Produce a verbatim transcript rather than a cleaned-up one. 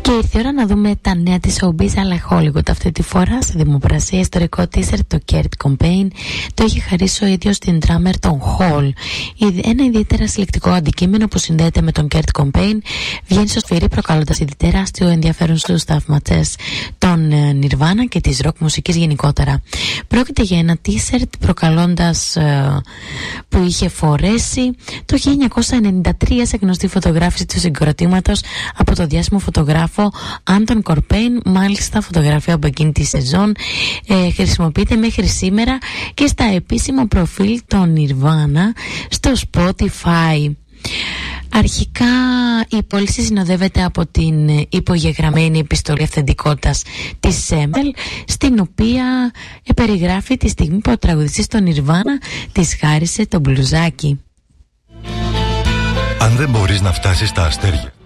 Και ήρθε η ώρα να δούμε τα νέα της showbiz αλλά Hollywood. Αυτή τη φορά σε δημοπρασία ιστορικό teaser το Kurt Cobain το έχει χαρίσει ο ίδιος στην drummer των Hall. Ένα ιδιαίτερα συλλεκτικό αντικείμενο που συνδέεται με τον Kurt Cobain βγαίνει στο σφυρί, προκαλώντας ήδη τεράστιο ενδιαφέρον στους θαύματες των Nirvana και της rock μουσικής γενικότερα. Πρόκειται για ένα t-shirt προκαλώντας uh, που είχε φορέσει το χίλια εννιακόσια ενενήντα τρία σε γνωστή φωτογράφηση του συγκροτήματος από το διάσημο φωτογράφο Άντων Κορπέιν. Μάλιστα, φωτογραφία από εκείνη τη σεζόν ε, χρησιμοποιείται μέχρι σήμερα και στα επίσημα προφίλ των Nirvana στο Spotify. Αρχικά η πώληση συνοδεύεται από την υπογεγραμμένη επιστολή αυθεντικότητας της Έμελ, στην οποία περιγράφει τη στιγμή που ο τραγουδιστής των Nirvana της χάρισε το μπλουζάκι. Αν δεν μπορείς να φτάσεις στα αστέρια